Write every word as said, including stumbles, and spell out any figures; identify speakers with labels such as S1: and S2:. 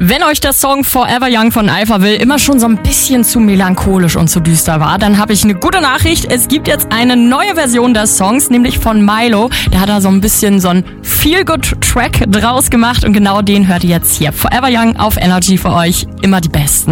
S1: Wenn euch der Song Forever Young von Alphaville immer schon so ein bisschen zu melancholisch und zu düster war, dann habe ich eine gute Nachricht. Es gibt jetzt eine neue Version des Songs, nämlich von Milo. Der hat da so ein bisschen so ein Feel-Good-Track draus gemacht und genau den hört ihr jetzt hier. Forever Young auf Energy für euch. Immer die Besten.